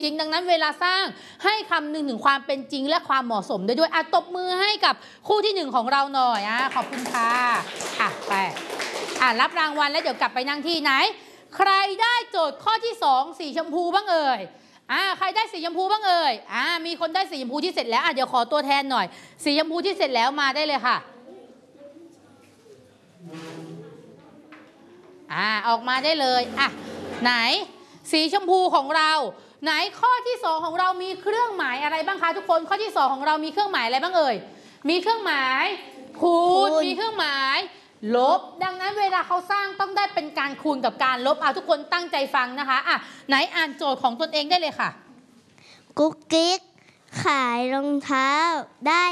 จริงดังนั้นเวลาสร้างให้คำนึงถึงความเป็นจริงและความเหมาะสมด้วยตบมือให้กับคู่ที่1ของเราหน่อยขอบคุณค่ะไปรับรางวัลแล้วเดี๋ยวกลับไปนั่งที่ไหนใครได้โจทย์ข้อที่2สีชมพูบ้างเอ่ยใครได้สีชมพูบ้างเอ่ยมีคนได้สีชมพูที่เสร็จแล้วเดี๋ยวขอตัวแทนหน่อยสีชมพูที่เสร็จแล้วมาได้เลยค่ะออกมาได้เลยไหนสีชมพูของเราไหนข้อที่2ของเรามีเครื่องหมายอะไรบ้างคะทุกคนข้อที่2ของเรามีเครื่องหมายอะไรบ้างเอ่ยมีเครื่องหมายคูณมีเครื่องหมายลบดังนั้นเวลาเขาสร้างต้องได้เป็นการคูณกับการลบทุกคนตั้งใจฟังนะคะไหนอ่านโจทย์ของตนเองได้เลยค่ะกุ๊กกิ๊กขายรองเท้าได้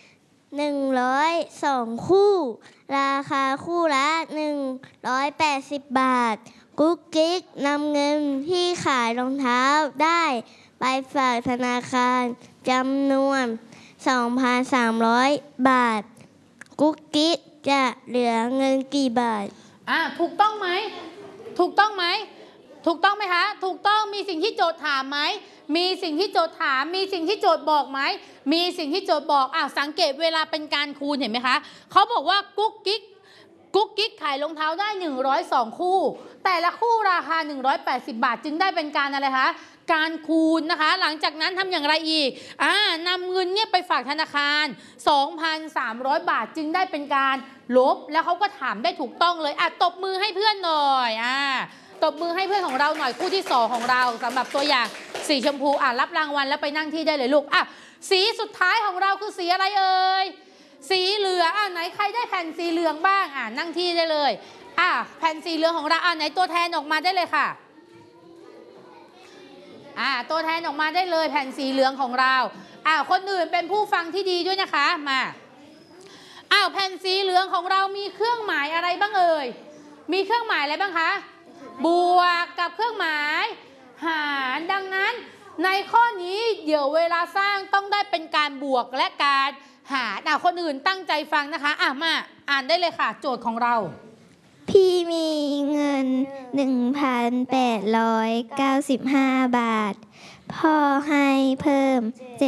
102คู่ราคาคู่ละ180 บาทกุ๊กกิ๊กนำเงินที่ขายรองเท้าได้ไปฝากธนาคารจำนวน 2,300 บาทกุ๊กกิ๊กจะเหลือเงินกี่บาทถูกต้องไหมถูกต้องไหมถูกต้องไหมคะถูกต้องมีสิ่งที่โจทย์ถามไหมมีสิ่งที่โจทย์ถามมีสิ่งที่โจทย์บอกไหมมีสิ่งที่โจทย์บอกสังเกตเวลาเป็นการคูณเห็นไหมคะเขาบอกว่ากุ๊กกิ๊กขายรองเท้าได้102คู่แต่ละคู่ราคา180 บาทจึงได้เป็นการอะไรคะการคูณนะคะหลังจากนั้นทำอย่างไรอีกนำเงินเนี่ยไปฝากธนาคาร 2,300 บาทจึงได้เป็นการลบแล้วเขาก็ถามได้ถูกต้องเลยตบมือให้เพื่อนหน่อยตบมือให้เพื่อนของเราหน่อยคู่ที่2ของเราสำหรับตัวอย่างสีชมพูรับรางวัลแล้วไปนั่งที่ได้เลยลูกสีสุดท้ายของเราคือสีอะไรเอ่ยสีเหลืองไหนใครได้แผ่นสีเหลืองบ้างนั่งที่ได้เลยแผ่นสีเหลืองของเราไหนตัวแทนออกมาได้เลยค่ะตัวแทนออกมาได้เลยแผ่นสีเหลืองของเราคนอื่นเป็นผู้ฟังที่ดีด้วยนะคะมาแผ่นสีเหลืองของเรามีเครื่องหมายอะไรบ้างเอ่ยมีเครื่องหมายอะไรบ้างคะบวกกับเครื่องหมายหารดังนั้นในข้อนี้เดี๋ยวเวลาสร้างต้องได้เป็นการบวกและการหารคนอื่นตั้งใจฟังนะคะมาอ่านได้เลยค่ะโจทย์ของเราพี่มีเงิน 1,895 บาทพ่อให้เพิ่ม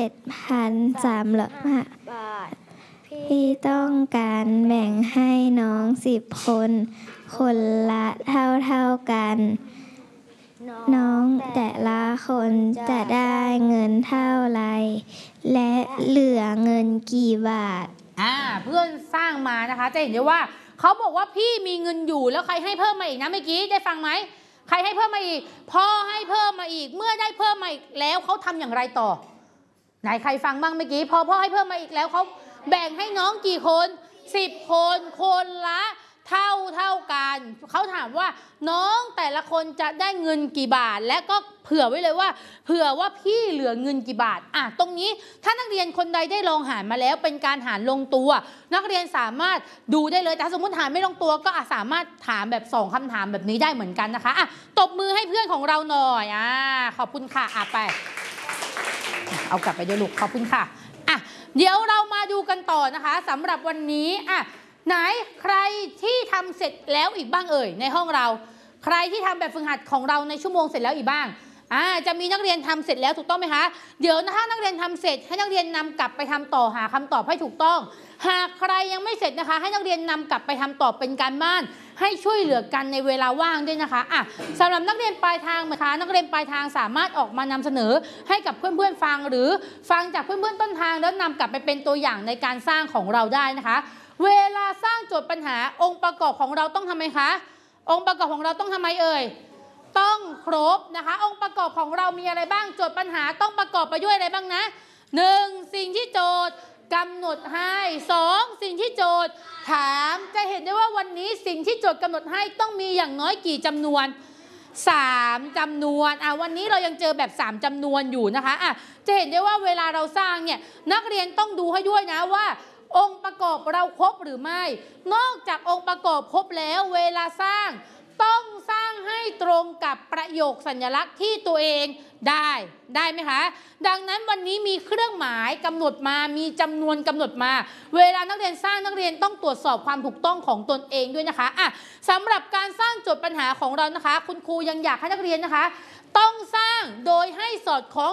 7,300 บาทพี่ต้องการแบ่งให้น้อง10 คนคนละเท่ากันน้องแต่ละคนจะได้เงินเท่าไรและเหลือเงินกี่บาทเพื่อนสร้างมานะคะจะเห็นได้ว่าเขาบอกว่าพี่มีเงินอยู่แล้วใครให้เพิ่มมาอีกนะเมื่อกี้ได้ฟังไหมใครให้เพิ่มมาอีกพ่อให้เพิ่มมาอีกเมื่อได้เพิ่มมาอีกแล้วเขาทำอย่างไรต่อไหนใครฟังบ้างเมื่อกี้พ่อให้เพิ่มมาอีกแล้วเขาแบ่งให้น้องกี่คน10 คนคนละเท่ากันเขาถามว่าน้องแต่ละคนจะได้เงินกี่บาทและก็เผื่อไว้เลยว่าเผื่อว่าพี่เหลือเงินกี่บาทตรงนี้ถ้านักเรียนคนใดได้ลองหารมาแล้วเป็นการหารลงตัวนักเรียนสามารถดูได้เลยแต่สมมติหารไม่ลงตัวก็สามารถถามแบบ2คำถามแบบนี้ได้เหมือนกันนะคะตบมือให้เพื่อนของเราหน่อยขอบคุณค่ะไปเอากลับไปด้วยลูกขอบคุณค่ะเดี๋ยวเรามาดูกันต่อนะคะสำหรับวันนี้ไหนใครที่ทำเสร็จแล้วอีกบ้างเอ่ยในห้องเราใครที่ทำแบบฝึกหัดของเราในชั่วโมงเสร็จแล้วอีกบ้างจะมีนักเรียนทำเสร็จแล้วถูกต้องไหมคะเดี๋ยวถ้านักเรียนทำเสร็จให้นักเรียนนำกลับไปทำต่อหาคำตอบให้ถูกต้องหากใครยังไม่เสร็จนะคะให้นักเรียนนำกลับไปทำต่อเป็นการบ้านให้ช่วยเหลือกันในเวลาว่างด้วยนะคะสำหรับนักเรียนปลายทางนะคะนักเรียนปลายทางสามารถออกมานำเสนอให้กับเพื่อนๆฟังหรือฟังจากเพื่อนๆต้นทางแล้วนำกลับไปเป็นตัวอย่างในการสร้างของเราได้นะคะเวลาสร้างโจทย์ปัญหาองค์ประกอบของเราต้องทำไมคะองค์ประกอบของเราต้องทำไมเอ่ยต้องครบนะคะองค์ประกอบของเรามีอะไรบ้างโจทย์ปัญหาต้องประกอบไปด้วยอะไรบ้างนะ1สิ่งที่โจทย์กำหนดให้2สิ่งที่โจทย์ถามจะเห็นได้ว่าวันนี้สิ่งที่โจทย์กำหนดให้ต้องมีอย่างน้อยกี่จำนวน3จำนวนวันนี้เรายังเจอแบบ3จำนวนอยู่นะคะจะเห็นได้ว่าเวลาเราสร้างเนี่ยนักเรียนต้องดูให้ด้วยนะว่าองค์ประกอบเราครบหรือไม่นอกจากองค์ประกอบครบแล้วเวลาสร้างต้องสร้างให้ตรงกับประโยคสัญลักษณ์ที่ตัวเองได้ไหมคะดังนั้นวันนี้มีเครื่องหมายกำหนดมามีจำนวนกำหนดมาเวลานักเรียนสร้างนักเรียนต้องตรวจสอบความถูกต้องของตนเองด้วยนะคะสำหรับการสร้างโจทย์ปัญหาของเรานะคะคุณครูยังอยากให้นักเรียนนะคะต้องสร้างโดยให้สอดคล้อง